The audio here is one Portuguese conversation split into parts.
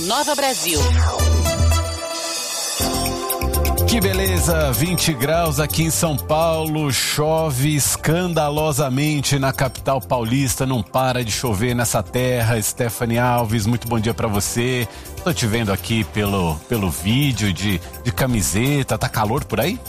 Nova Brasil. Que beleza, 20 graus aqui em São Paulo, chove escandalosamente na capital paulista, não para de chover nessa terra. Stephanie Alves, muito bom dia pra você. Tô te vendo aqui pelo vídeo de camiseta, tá calor por aí?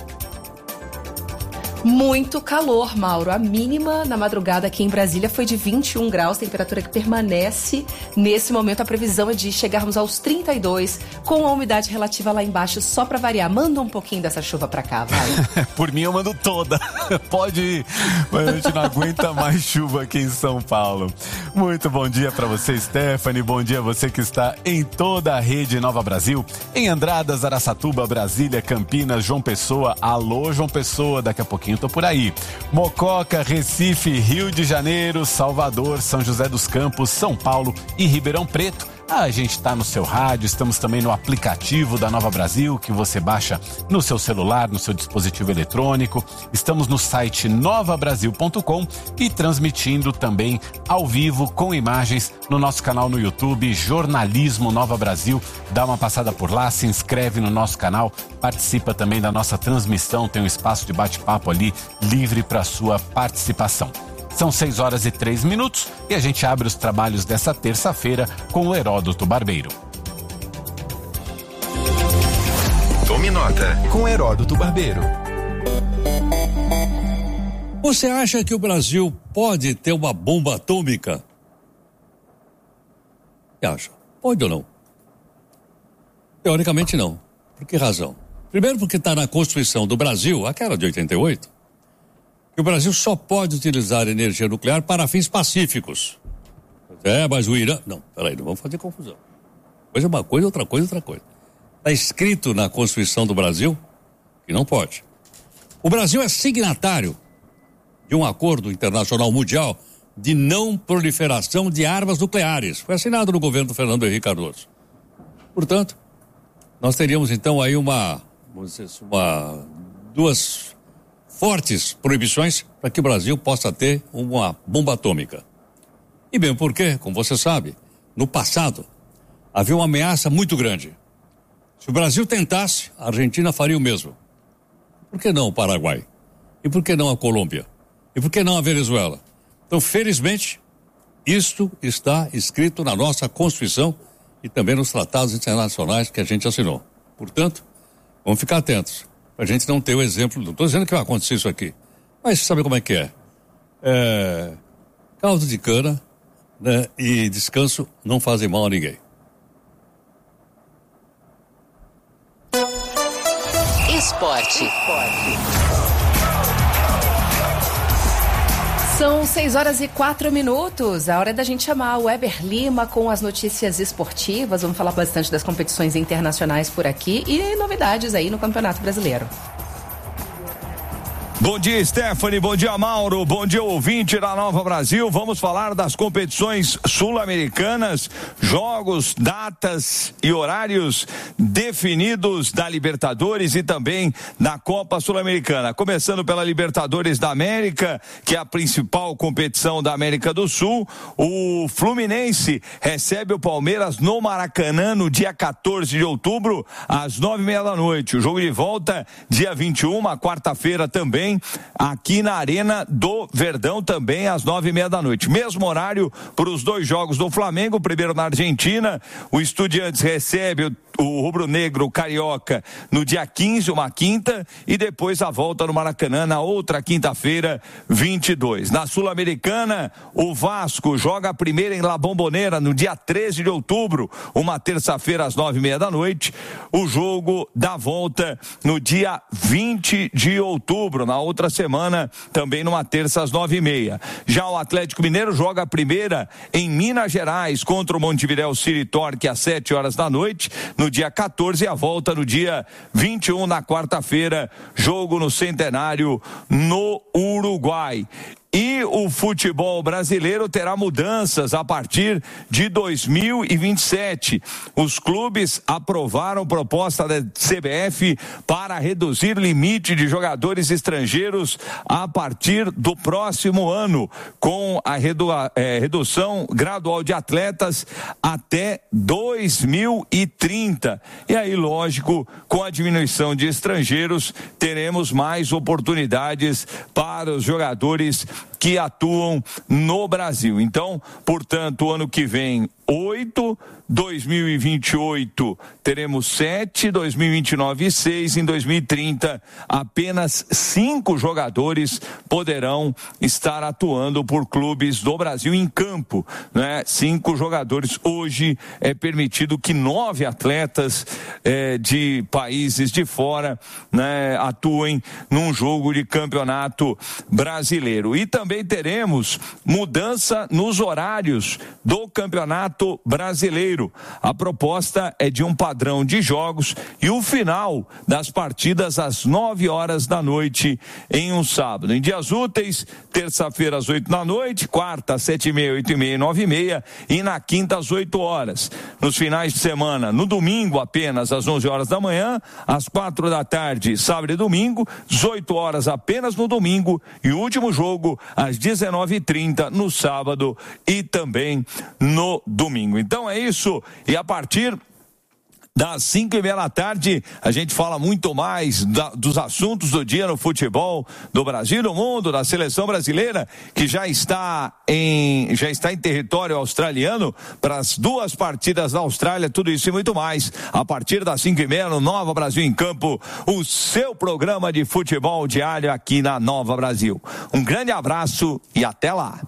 Muito calor, Mauro. A mínima na madrugada aqui em Brasília foi de 21 graus, temperatura que permanece. Nesse momento, a previsão é de chegarmos aos 32, com a umidade relativa lá embaixo, só pra variar. Manda um pouquinho dessa chuva pra cá, vai. Por mim, eu mando toda. Pode ir, mas a gente não aguenta mais chuva aqui em São Paulo. Muito bom dia pra você, Stephanie. Bom dia a você que está em toda a rede Nova Brasil, em Andradas, Araçatuba, Brasília, Campinas, João Pessoa. Alô, João Pessoa, daqui a pouquinho tô por aí. Mococa, Recife, Rio de Janeiro, Salvador, São José dos Campos, São Paulo e Ribeirão Preto. A gente está no seu rádio, estamos também no aplicativo da Nova Brasil, que você baixa no seu celular, no seu dispositivo eletrônico. Estamos no site novabrasil.com e transmitindo também ao vivo com imagens no nosso canal no YouTube, Jornalismo Nova Brasil. Dá uma passada por lá, se inscreve no nosso canal, participa também da nossa transmissão, tem um espaço de bate-papo ali livre para sua participação. São 6h03 e a gente abre os trabalhos dessa terça-feira com o Heródoto Barbeiro. Tome nota com Heródoto Barbeiro. Você acha que o Brasil pode ter uma bomba atômica? Você acha? Pode ou não? Teoricamente não. Por que razão? Primeiro porque está na Constituição do Brasil, aquela de 88, que o Brasil só pode utilizar energia nuclear para fins pacíficos. Mas o Irã... Não, peraí, não vamos fazer confusão. Coisa é uma coisa, outra coisa, outra coisa. Está escrito na Constituição do Brasil que não pode. O Brasil é signatário de um acordo internacional mundial de não proliferação de armas nucleares. Foi assinado no governo do Fernando Henrique Cardoso. Portanto, nós teríamos então aí duas fortes proibições para que o Brasil possa ter uma bomba atômica. E bem porque, como você sabe, no passado havia uma ameaça muito grande. Se o Brasil tentasse, a Argentina faria o mesmo. Por que não o Paraguai? E por que não a Colômbia? E por que não a Venezuela? Então, felizmente, isto está escrito na nossa Constituição e também nos tratados internacionais que a gente assinou. Portanto, vamos ficar atentos. A gente não ter o exemplo, não estou dizendo que vai acontecer isso aqui, mas sabe como é que é? Caldo de cana, né, e descanso não fazem mal a ninguém. Esporte. São 6h04. A hora é da gente chamar o Weber Lima com as notícias esportivas. Vamos falar bastante das competições internacionais por aqui e novidades aí no Campeonato Brasileiro. Bom dia, Stephanie, bom dia, Mauro, bom dia, ouvinte da Nova Brasil. Vamos falar das competições sul-americanas, jogos, datas e horários definidos da Libertadores e também da Copa Sul-Americana. Começando pela Libertadores da América, que é a principal competição da América do Sul. O Fluminense recebe o Palmeiras no Maracanã no dia 14 de outubro, às 9h30. O jogo de volta, dia 21, quarta-feira também, aqui na Arena do Verdão, também às 9h30. Mesmo horário para os dois jogos do Flamengo. Primeiro na Argentina, o Estudiantes recebe o rubro-negro carioca no dia 15, uma quinta, e depois a volta no Maracanã na outra quinta-feira, 22. Na Sul-Americana, o Vasco joga a primeira em La Bombonera no dia 13 de outubro, uma terça-feira às 9h30. O jogo da volta no dia 20 de outubro, na outra semana, também numa terça às 9h30. Já o Atlético Mineiro joga a primeira em Minas Gerais contra o Montevidéu City Torque às 7h, no dia 14, e a volta no dia 21, na quarta-feira, jogo no Centenário, no Uruguai. E o futebol brasileiro terá mudanças a partir de 2027. Os clubes aprovaram proposta da CBF para reduzir limite de jogadores estrangeiros a partir do próximo ano, com a redução gradual de atletas até 2030. E aí, lógico, com a diminuição de estrangeiros, teremos mais oportunidades para os jogadores que atuam no Brasil. Então, portanto, ano que vem 8, 2028 teremos 7, 2029 6, em 2030 apenas 5 jogadores poderão estar atuando por clubes do Brasil em campo, né? 5 jogadores. Hoje é permitido que 9 atletas de países de fora, né, atuem num jogo de campeonato brasileiro. E também teremos mudança nos horários do campeonato brasileiro. A proposta é de um padrão de jogos e o final das partidas às 9 horas da noite em um sábado. Em dias úteis, terça-feira às 8 da noite, quarta às 7h30, 8h30 e 9h30 e na quinta às 8 horas. Nos finais de semana, no domingo apenas às 11 horas da manhã, às 4 da tarde, sábado e domingo, 18 horas apenas no domingo e o último jogo às 19h30 no sábado e também no domingo. Então é isso, e a partir das 5h30 da tarde, a gente fala muito mais dos assuntos do dia no futebol do Brasil e do mundo, da seleção brasileira, que já está em território australiano para as 2 partidas da Austrália, tudo isso e muito mais. A partir das 5h30 no Nova Brasil em Campo, o seu programa de futebol diário aqui na Nova Brasil. Um grande abraço e até lá.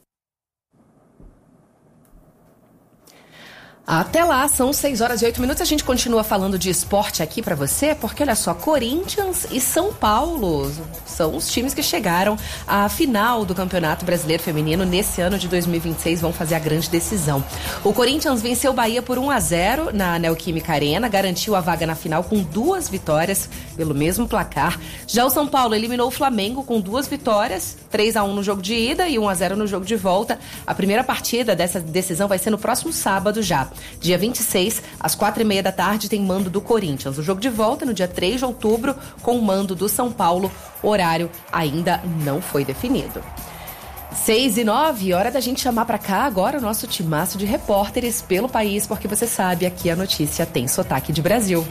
Até lá, são 6h08. A gente continua falando de esporte aqui pra você, porque olha só, Corinthians e São Paulo são os times que chegaram à final do Campeonato Brasileiro Feminino nesse ano de 2026, vão fazer a grande decisão. O Corinthians venceu o Bahia por 1-0 na Neoquímica Arena, garantiu a vaga na final com 2 vitórias pelo mesmo placar. Já o São Paulo eliminou o Flamengo com 2 vitórias, 3-1 no jogo de ida e 1-0 no jogo de volta. A primeira partida dessa decisão vai ser no próximo sábado já. Dia 26, às 4h30 da tarde, tem mando do Corinthians. O jogo de volta no dia 3 de outubro, com o mando do São Paulo. O horário ainda não foi definido. 6h09, hora da gente chamar pra cá agora o nosso timaço de repórteres pelo país, porque você sabe, aqui a notícia tem sotaque de Brasil.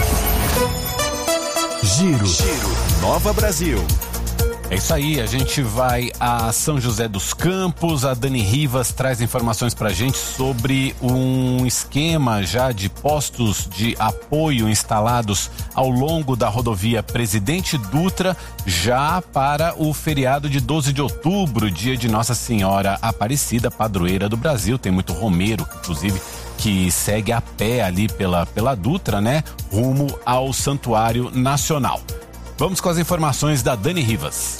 Giro Nova Brasil. É isso aí, a gente vai a São José dos Campos. A Dani Rivas traz informações pra gente sobre um esquema já de postos de apoio instalados ao longo da rodovia Presidente Dutra, já para o feriado de 12 de outubro, dia de Nossa Senhora Aparecida, padroeira do Brasil. Tem muito romeiro, inclusive, que segue a pé ali pela Dutra, né? Rumo ao Santuário Nacional. Vamos com as informações da Dani Rivas.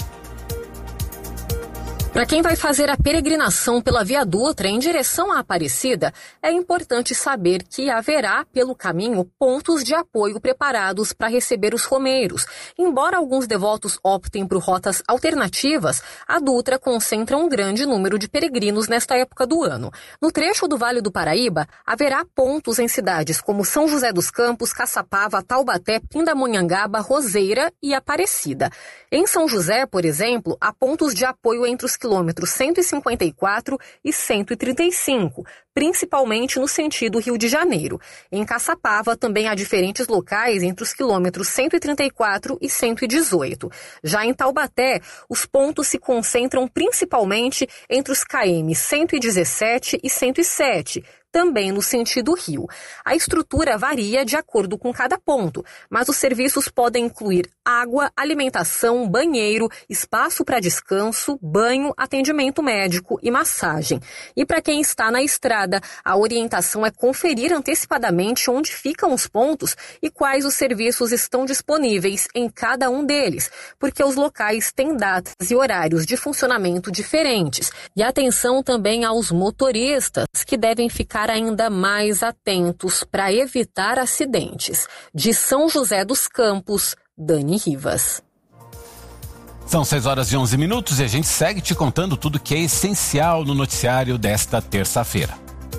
Para quem vai fazer a peregrinação pela Via Dutra em direção à Aparecida, é importante saber que haverá pelo caminho pontos de apoio preparados para receber os romeiros. Embora alguns devotos optem por rotas alternativas, a Dutra concentra um grande número de peregrinos nesta época do ano. No trecho do Vale do Paraíba, haverá pontos em cidades como São José dos Campos, Caçapava, Taubaté, Pindamonhangaba, Roseira e Aparecida. Em São José, por exemplo, há pontos de apoio entre os quilômetros 154 e 135, principalmente no sentido Rio de Janeiro. Em Caçapava também há diferentes locais entre os quilômetros 134 e 118. Já em Taubaté, os pontos se concentram principalmente entre os km 117 e 107, também no sentido Rio. A estrutura varia de acordo com cada ponto, mas os serviços podem incluir água, alimentação, banheiro, espaço para descanso, banho, atendimento médico e massagem. E para quem está na estrada, a orientação é conferir antecipadamente onde ficam os pontos e quais os serviços estão disponíveis em cada um deles, porque os locais têm datas e horários de funcionamento diferentes. E atenção também aos motoristas, que devem ficar ainda mais atentos para evitar acidentes. De São José dos Campos, Dani Rivas. São 6h11 e a gente segue te contando tudo que é essencial no noticiário desta terça-feira.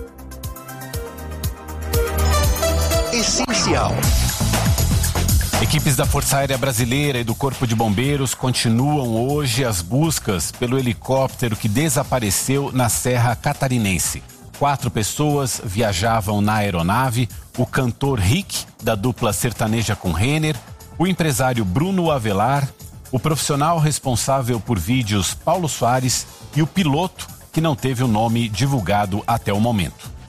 Essencial. Equipes da Força Aérea Brasileira e do Corpo de Bombeiros continuam hoje as buscas pelo helicóptero que desapareceu na Serra Catarinense. 4 pessoas viajavam na aeronave: o cantor Rick, da dupla sertaneja com Renner, o empresário Bruno Avelar, o profissional responsável por vídeos Paulo Soares e o piloto, que não teve o nome divulgado até o momento.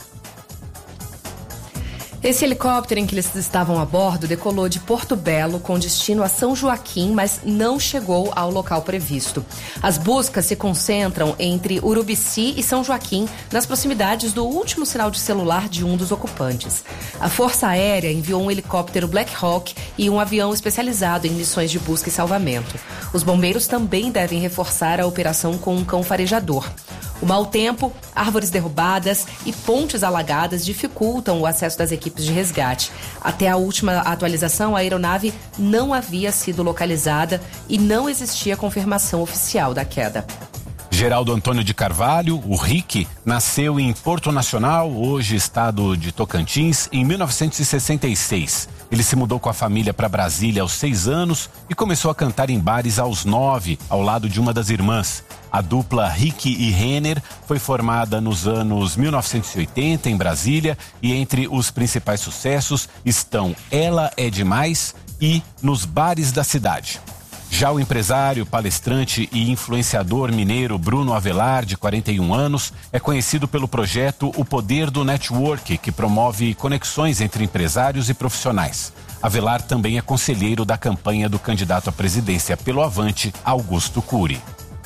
Esse helicóptero em que eles estavam a bordo decolou de Porto Belo com destino a São Joaquim, mas não chegou ao local previsto. As buscas se concentram entre Urubici e São Joaquim, nas proximidades do último sinal de celular de um dos ocupantes. A Força Aérea enviou um helicóptero Black Hawk e um avião especializado em missões de busca e salvamento. Os bombeiros também devem reforçar a operação com um cão farejador. O mau tempo, árvores derrubadas e pontes alagadas dificultam o acesso das equipes de resgate. Até a última atualização, a aeronave não havia sido localizada e não existia confirmação oficial da queda. Geraldo Antônio de Carvalho, o Rick, nasceu em Porto Nacional, hoje estado de Tocantins, em 1966. Ele se mudou com a família para Brasília aos 6 anos e começou a cantar em bares aos 9, ao lado de uma das irmãs. A dupla Rick e Renner foi formada nos anos 1980 em Brasília e entre os principais sucessos estão Ela é Demais e Nos Bares da Cidade. Já o empresário, palestrante e influenciador mineiro Bruno Avelar, de 41 anos, é conhecido pelo projeto O Poder do Network, que promove conexões entre empresários e profissionais. Avelar também é conselheiro da campanha do candidato à presidência pelo Avante, Augusto Cury.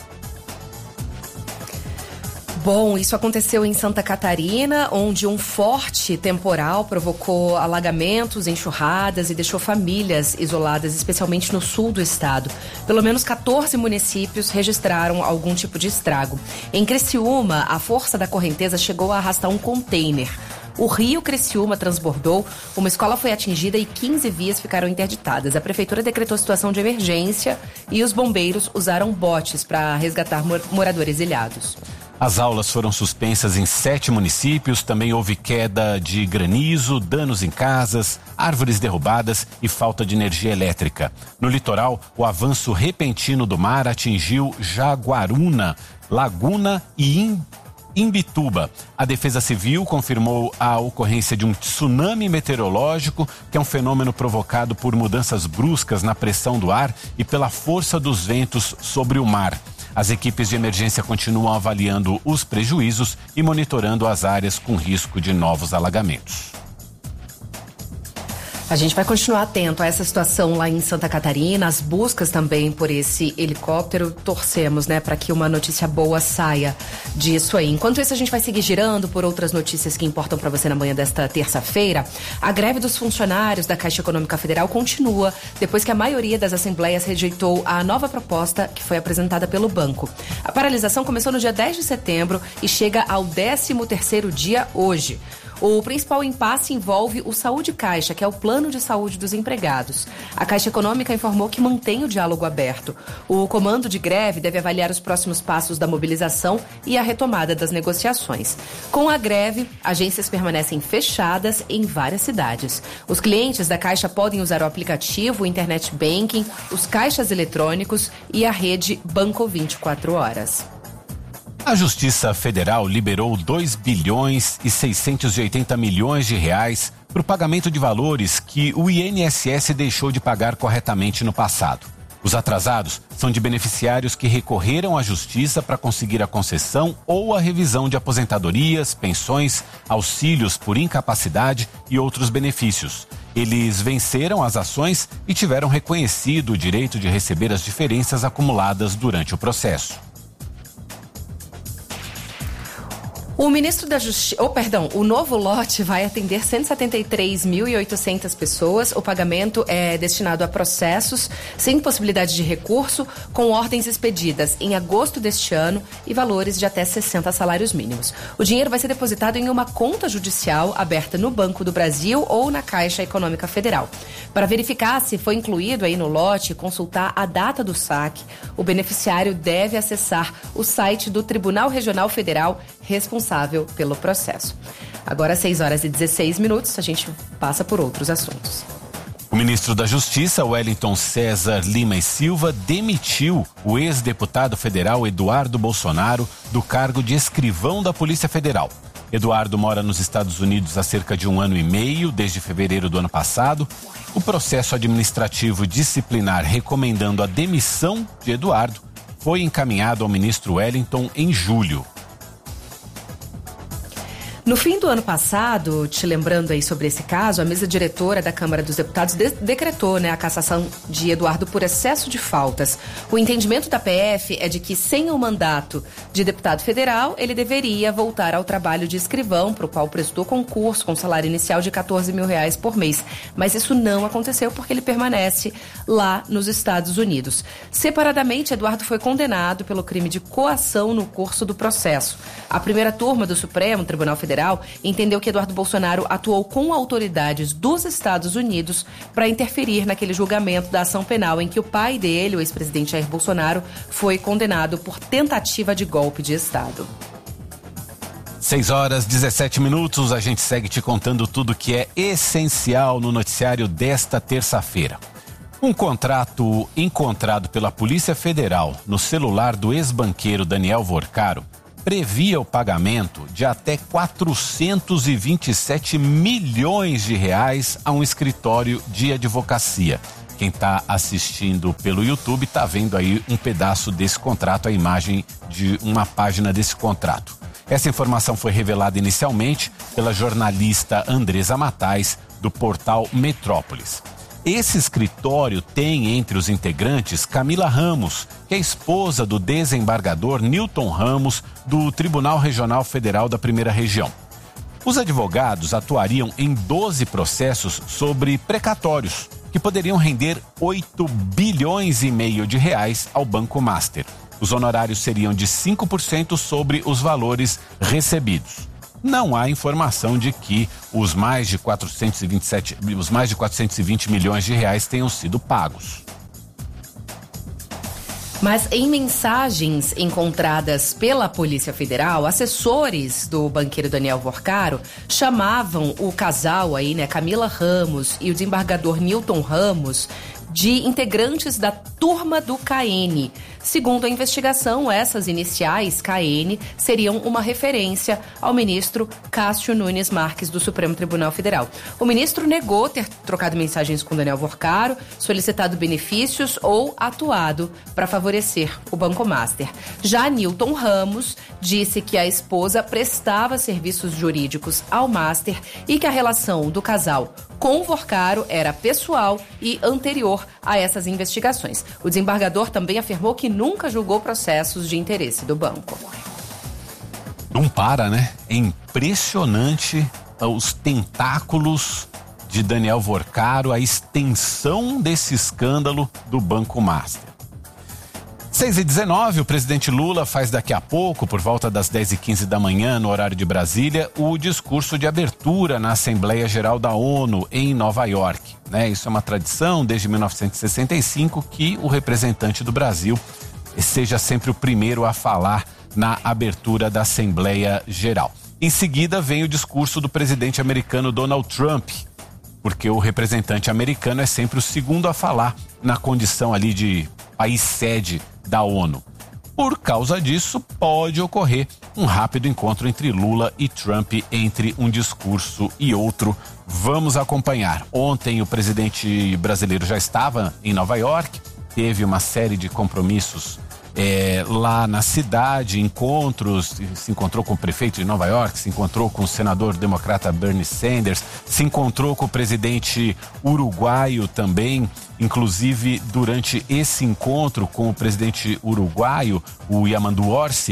Bom, isso aconteceu em Santa Catarina, onde um forte temporal provocou alagamentos, enxurradas e deixou famílias isoladas, especialmente no sul do estado. Pelo menos 14 municípios registraram algum tipo de estrago. Em Criciúma, a força da correnteza chegou a arrastar um container. O rio Criciúma transbordou, uma escola foi atingida e 15 vias ficaram interditadas. A prefeitura decretou situação de emergência e os bombeiros usaram botes para resgatar moradores ilhados. As aulas foram suspensas em 7 municípios, também houve queda de granizo, danos em casas, árvores derrubadas e falta de energia elétrica. No litoral, o avanço repentino do mar atingiu Jaguaruna, Laguna e Imbituba. A Defesa Civil confirmou a ocorrência de um tsunami meteorológico, que é um fenômeno provocado por mudanças bruscas na pressão do ar e pela força dos ventos sobre o mar. As equipes de emergência continuam avaliando os prejuízos e monitorando as áreas com risco de novos alagamentos. A gente vai continuar atento a essa situação lá em Santa Catarina, as buscas também por esse helicóptero. Torcemos, né, para que uma notícia boa saia disso aí. Enquanto isso, a gente vai seguir girando por outras notícias que importam para você na manhã desta terça-feira. A greve dos funcionários da Caixa Econômica Federal continua depois que a maioria das assembleias rejeitou a nova proposta que foi apresentada pelo banco. A paralisação começou no dia 10 de setembro e chega ao 13º dia hoje. O principal impasse envolve o Saúde Caixa, que é o plano de saúde dos empregados. A Caixa Econômica informou que mantém o diálogo aberto. O comando de greve deve avaliar os próximos passos da mobilização e a retomada das negociações. Com a greve, agências permanecem fechadas em várias cidades. Os clientes da Caixa podem usar o aplicativo, o Internet Banking, os caixas eletrônicos e a rede Banco 24 Horas. A Justiça Federal liberou 2 bilhões e 680 milhões de reais para o pagamento de valores que o INSS deixou de pagar corretamente no passado. Os atrasados são de beneficiários que recorreram à Justiça para conseguir a concessão ou a revisão de aposentadorias, pensões, auxílios por incapacidade e outros benefícios. Eles venceram as ações e tiveram reconhecido o direito de receber as diferenças acumuladas durante o processo. O ministro da Justiça, o novo lote vai atender 173.800 pessoas. O pagamento é destinado a processos sem possibilidade de recurso, com ordens expedidas em agosto deste ano e valores de até 60 salários mínimos. O dinheiro vai ser depositado em uma conta judicial aberta no Banco do Brasil ou na Caixa Econômica Federal. Para verificar se foi incluído aí no lote e consultar a data do saque, o beneficiário deve acessar o site do Tribunal Regional Federal responsável pelo processo. Agora, 6h16, a gente passa por outros assuntos. O ministro da Justiça, Wellington César Lima e Silva, demitiu o ex-deputado federal Eduardo Bolsonaro do cargo de escrivão da Polícia Federal. Eduardo mora nos Estados Unidos há cerca de 1 ano e meio, desde fevereiro do ano passado. O processo administrativo disciplinar recomendando a demissão de Eduardo foi encaminhado ao ministro Wellington em julho. No fim do ano passado, te lembrando aí sobre esse caso, a mesa diretora da Câmara dos Deputados decretou a cassação de Eduardo por excesso de faltas. O entendimento da PF é de que, sem o mandato de deputado federal, ele deveria voltar ao trabalho de escrivão, para o qual prestou concurso com salário inicial de R$14 mil por mês. Mas isso não aconteceu porque ele permanece lá nos Estados Unidos. Separadamente, Eduardo foi condenado pelo crime de coação no curso do processo. A primeira turma do Supremo Tribunal Federal entendeu que Eduardo Bolsonaro atuou com autoridades dos Estados Unidos para interferir naquele julgamento da ação penal em que o pai dele, o ex-presidente Jair Bolsonaro, foi condenado por tentativa de golpe de Estado. 6h17, a gente segue te contando tudo que é essencial no noticiário desta terça-feira. Um contrato encontrado pela Polícia Federal no celular do ex-banqueiro Daniel Vorcaro previa o pagamento de até 427 milhões de reais a um escritório de advocacia. Quem está assistindo pelo YouTube está vendo aí um pedaço desse contrato, a imagem de uma página desse contrato. Essa informação foi revelada inicialmente pela jornalista Andresa Matais, do portal Metrópolis. Esse escritório tem entre os integrantes Camila Ramos, que é esposa do desembargador Newton Ramos, do Tribunal Regional Federal da Primeira Região. Os advogados atuariam em 12 processos sobre precatórios, que poderiam render 8 bilhões e meio de reais ao Banco Master. Os honorários seriam de 5% sobre os valores recebidos. Não há informação de que os mais de 420 milhões de reais tenham sido pagos. Mas em mensagens encontradas pela Polícia Federal, assessores do banqueiro Daniel Vorcaro chamavam o casal Camila Ramos e o desembargador Newton Ramos, de integrantes da turma do KN. Segundo a investigação, essas iniciais, KN, seriam uma referência ao ministro Cássio Nunes Marques, do Supremo Tribunal Federal. O ministro negou ter trocado mensagens com Daniel Vorcaro, solicitado benefícios ou atuado para favorecer o Banco Master. Já Newton Ramos disse que a esposa prestava serviços jurídicos ao Master e que a relação do casal com o Vorcaro era pessoal e anterior a essas investigações. O desembargador também afirmou que nunca julgou processos de interesse do banco. Não para, né? É impressionante os tentáculos de Daniel Vorcaro, a extensão desse escândalo do Banco Master. 6h19, o presidente Lula faz daqui a pouco, por volta das 10h15 da manhã, no horário de Brasília, o discurso de abertura na Assembleia Geral da ONU em Nova York. Isso é uma tradição desde 1965 que o representante do Brasil seja sempre o primeiro a falar na abertura da Assembleia Geral. Em seguida vem o discurso do presidente americano Donald Trump, porque o representante americano é sempre o segundo a falar na condição ali de país sede da ONU. Por causa disso, pode ocorrer um rápido encontro entre Lula e Trump, entre um discurso e outro. Vamos acompanhar. Ontem o presidente brasileiro já estava em Nova York, teve uma série de compromissos lá na cidade, encontros, se encontrou com o prefeito de Nova York, se encontrou com o senador democrata Bernie Sanders, se encontrou com o presidente uruguaio também. Inclusive, durante esse encontro com o presidente uruguaio, o Yamandu Orsi,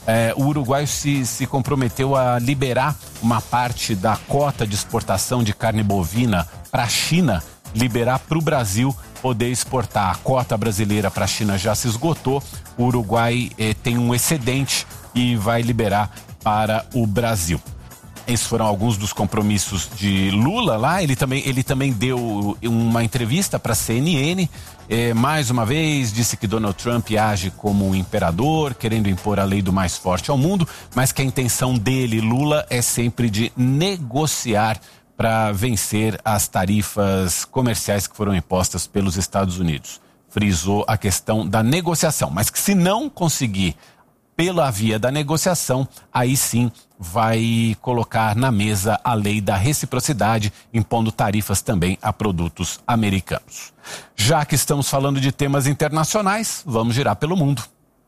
o Uruguai se comprometeu a liberar uma parte da cota de exportação de carne bovina para a China, liberar para o Brasil poder exportar. A cota brasileira para a China já se esgotou, o Uruguai tem um excedente e vai liberar para o Brasil. Esses foram alguns dos compromissos de Lula lá. Ele também deu uma entrevista para a CNN. Mais uma vez, disse que Donald Trump age como um imperador, querendo impor a lei do mais forte ao mundo, mas que a intenção dele, Lula, é sempre de negociar para vencer as tarifas comerciais que foram impostas pelos Estados Unidos. Frisou a questão da negociação, mas que se não conseguir pela via da negociação, aí sim vai colocar na mesa a lei da reciprocidade, impondo tarifas também a produtos americanos. Já que estamos falando de temas internacionais, vamos girar pelo mundo.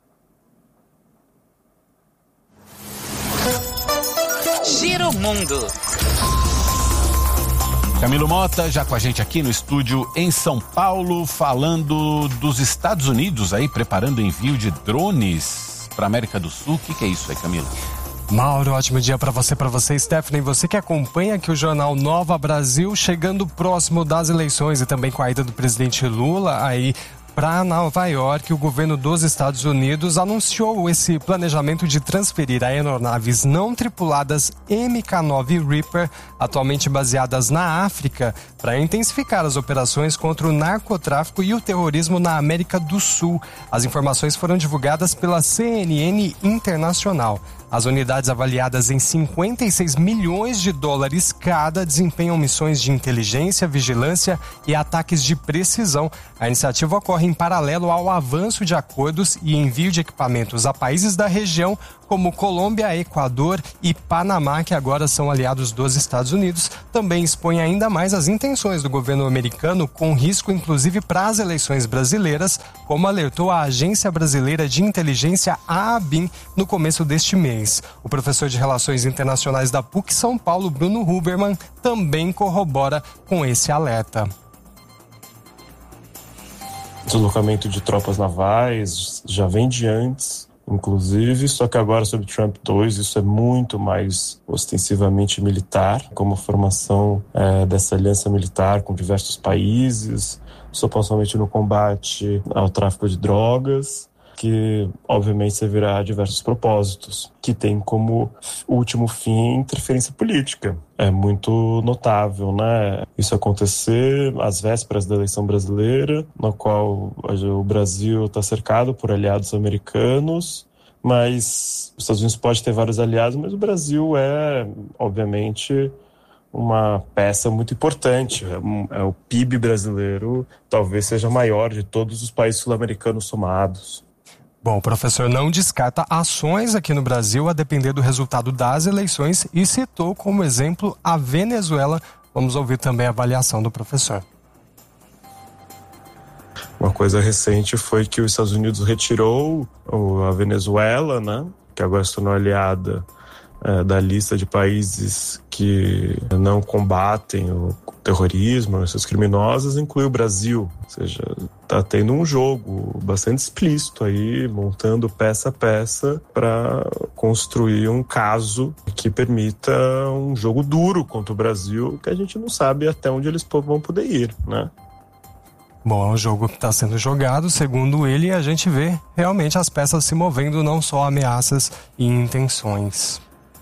Giro Mundo. Camilo Mota, já com a gente aqui no estúdio em São Paulo, falando dos Estados Unidos aí, preparando o envio de drones para a América do Sul. O que é isso aí, Camilo? Mauro, ótimo dia para você, Stephanie. Você que acompanha aqui o Jornal Nova Brasil, chegando próximo das eleições e também com a ida do presidente Lula aí para Nova York, o governo dos Estados Unidos anunciou esse planejamento de transferir aeronaves não tripuladas MK-9 Reaper, atualmente baseadas na África, para intensificar as operações contra o narcotráfico e o terrorismo na América do Sul. As informações foram divulgadas pela CNN Internacional. As unidades, avaliadas em 56 milhões de dólares cada, desempenham missões de inteligência, vigilância e ataques de precisão. A iniciativa ocorre em paralelo ao avanço de acordos e envio de equipamentos a países da região, como Colômbia, Equador e Panamá, que agora são aliados dos Estados Unidos. Também expõe ainda mais as intenções do governo americano, com risco inclusive para as eleições brasileiras, como alertou a Agência Brasileira de Inteligência, a ABIN, no começo deste mês. O professor de Relações Internacionais da PUC São Paulo, Bruno Huberman, também corrobora com esse alerta. Deslocamento de tropas navais já vem de antes, inclusive, só que agora sob Trump 2 isso é muito mais ostensivamente militar, como a formação dessa aliança militar com diversos países, supostamente no combate ao tráfico de drogas, que obviamente servirá a diversos propósitos, que tem como último fim interferência política. É muito notável, né? Isso acontecer às vésperas da eleição brasileira, no qual o Brasil está cercado por aliados americanos, mas os Estados Unidos pode ter vários aliados, mas o Brasil é, obviamente, uma peça muito importante. O PIB brasileiro talvez seja maior de todos os países sul-americanos somados. Bom, o professor não descarta ações aqui no Brasil a depender do resultado das eleições e citou como exemplo a Venezuela. Vamos ouvir também a avaliação do professor. Uma coisa recente foi que os Estados Unidos retirou a Venezuela, né, que agora se tornou aliada da lista de países que não combatem o terrorismo, essas criminosas, inclui o Brasil. Ou seja, está tendo um jogo bastante explícito aí, montando peça a peça para construir um caso que permita um jogo duro contra o Brasil, que a gente não sabe até onde eles vão poder ir, né? Bom, é um jogo que está sendo jogado, segundo ele, e a gente vê realmente as peças se movendo, não só ameaças e intenções.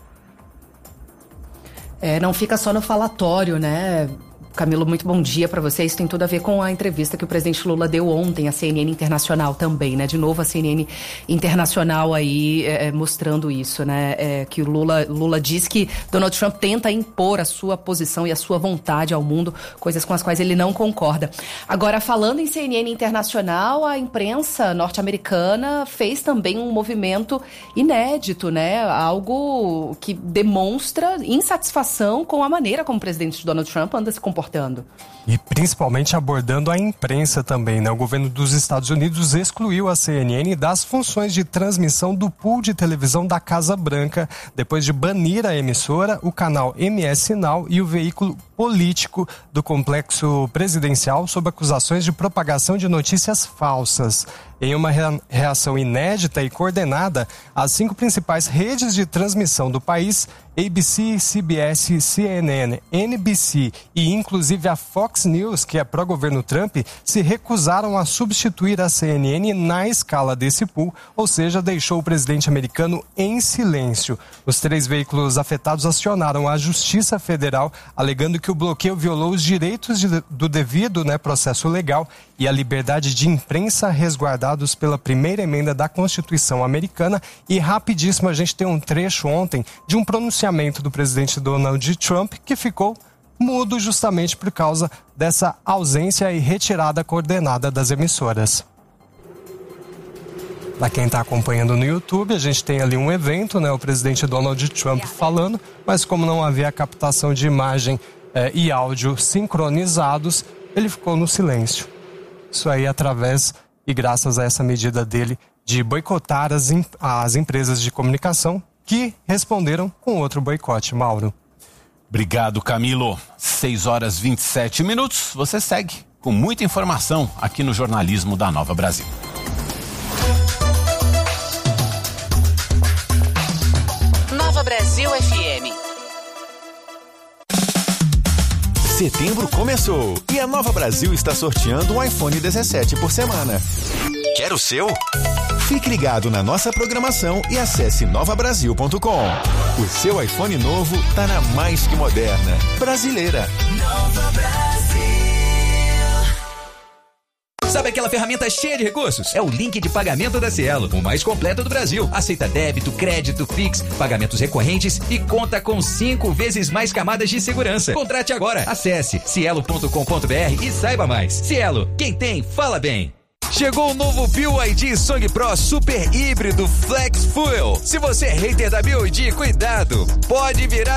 Não fica só no falatório, né? Camilo, muito bom dia para você. Isso tem tudo a ver com a entrevista que o presidente Lula deu ontem à CNN Internacional também, né? De novo a CNN Internacional aí mostrando isso, né? Que o Lula diz que Donald Trump tenta impor a sua posição e a sua vontade ao mundo, coisas com as quais ele não concorda. Agora, falando em CNN Internacional, a imprensa norte-americana fez também um movimento inédito, né? Algo que demonstra insatisfação com a maneira como o presidente Donald Trump anda se comportando. E principalmente abordando a imprensa também, né? O governo dos Estados Unidos excluiu a CNN das funções de transmissão do pool de televisão da Casa Branca, depois de banir a emissora, o canal MS Now e o veículo político do complexo presidencial sob acusações de propagação de notícias falsas. Em uma reação inédita e coordenada, as 5 principais redes de transmissão do país, ABC, CBS, CNN, NBC e inclusive a Fox News, que é pró-governo Trump, se recusaram a substituir a CNN na escala desse pool, ou seja, deixou o presidente americano em silêncio. Os 3 veículos afetados acionaram a Justiça Federal, alegando que o bloqueio violou os direitos do devido processo legal e a liberdade de imprensa resguardados pela primeira emenda da Constituição americana. E rapidíssimo, a gente tem um trecho ontem de um pronunciamento do presidente Donald Trump que ficou mudo justamente por causa dessa ausência e retirada coordenada das emissoras. Para quem está acompanhando no YouTube, a gente tem ali um evento, o presidente Donald Trump falando, mas como não havia captação de imagem e áudio sincronizados, ele ficou no silêncio. Isso aí através e graças a essa medida dele de boicotar as empresas de comunicação que responderam com outro boicote, Mauro. Obrigado, Camilo. 6h27. Você segue com muita informação aqui no jornalismo da Nova Brasil. Nova Brasil FM. Setembro começou e a Nova Brasil está sorteando um iPhone 17 por semana. Quer o seu? Fique ligado na nossa programação e acesse novabrasil.com. O seu iPhone novo tá na mais que moderna brasileira. Nova Brasil. Sabe aquela ferramenta cheia de recursos? É o link de pagamento da Cielo, o mais completo do Brasil. Aceita débito, crédito, Pix, pagamentos recorrentes e conta com 5 vezes mais camadas de segurança. Contrate agora. Acesse cielo.com.br e saiba mais. Cielo, quem tem, fala bem. Chegou o novo BYD Song Pro Super Híbrido Flex Fuel. Se você é hater da BYD, cuidado, pode virar